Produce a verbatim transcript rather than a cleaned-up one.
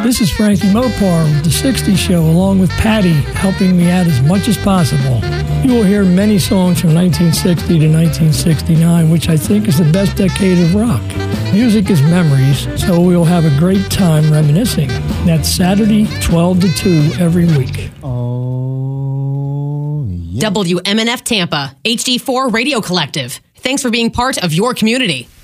This is Frankie Mopar with The sixties Show, along with Patty, helping me out as much as possible. You will hear many songs from nineteen sixty to nineteen sixty-nine, which I think is the best decade of rock. Music is memories, so we'll have a great time reminiscing. That's Saturday, twelve to two every week. Oh, yeah. W M N F Tampa, H D four Radio Collective. Thanks for being part of your community.